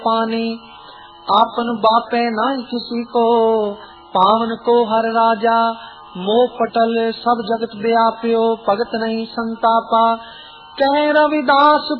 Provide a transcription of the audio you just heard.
पानी। आपन बापे नहीं किसी को, पावन को हर राजा। मोह पटल सब जगत व्याप्यो, भगत नहीं संतापा। कह रविदास